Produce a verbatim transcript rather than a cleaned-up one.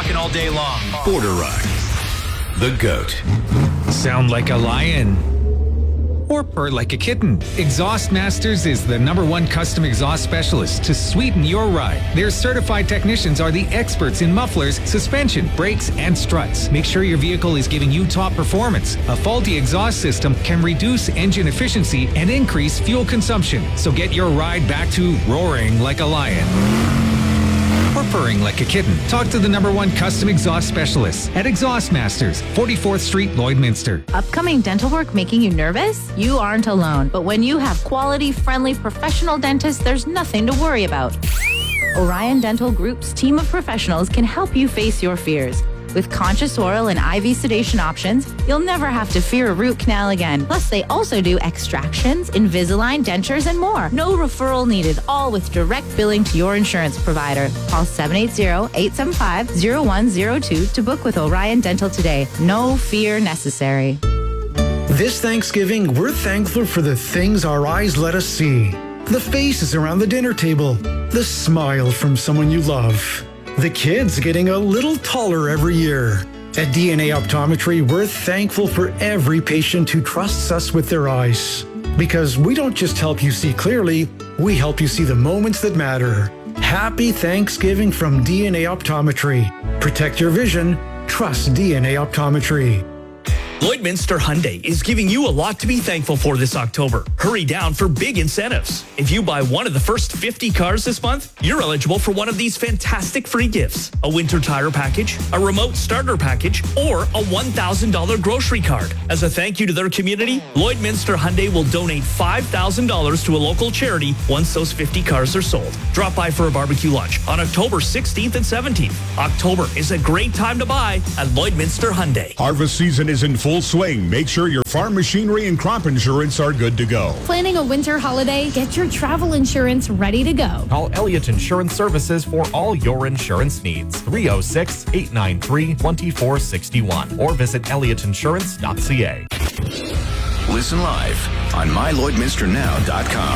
rocking all day long. Border Rock. The GOAT. Sound like a lion. Or purr like a kitten. Exhaust Masters is the number one custom exhaust specialist to sweeten your ride. Their certified technicians are the experts in mufflers, suspension, brakes, and struts. Make sure your vehicle is giving you top performance. A faulty exhaust system can reduce engine efficiency and increase fuel consumption. So get your ride back to roaring like a lion. Or purring like a kitten. Talk to the number one custom exhaust specialist at Exhaust Masters, forty-fourth Street, Lloydminster. Upcoming dental work making you nervous? You aren't alone. But when you have quality, friendly, professional dentists, there's nothing to worry about. Orion Dental Group's team of professionals can help you face your fears. With conscious oral and I V sedation options, you'll never have to fear a root canal again. Plus, they also do extractions, Invisalign, dentures, and more. No referral needed, all with direct billing to your insurance provider. Call seven eight zero, eight seven five, zero one zero two to book with Orion Dental today. No fear necessary. This Thanksgiving, we're thankful for the things our eyes let us see. The faces around the dinner table, the smile from someone you love. The kids getting a little taller every year. At D N A Optometry, we're thankful for every patient who trusts us with their eyes. Because we don't just help you see clearly, we help you see the moments that matter. Happy Thanksgiving from D N A Optometry. Protect your vision. Trust D N A Optometry. Lloydminster Hyundai is giving you a lot to be thankful for this October. Hurry down for big incentives. If you buy one of the first fifty cars this month, you're eligible for one of these fantastic free gifts. A winter tire package, a remote starter package, or a one thousand dollars grocery card. As a thank you to their community, Lloydminster Hyundai will donate five thousand dollars to a local charity once those fifty cars are sold. Drop by for a barbecue lunch on October sixteenth and seventeenth. October is a great time to buy at Lloydminster Hyundai. Harvest season is in full swing. Make sure your farm machinery and crop insurance are good to go. Planning a winter holiday? Get your travel insurance ready to go. Call Elliott Insurance Services for all your insurance needs. three oh six, eight nine three, two four six one or visit elliott insurance dot c a. Listen live on my lloydminster now dot com.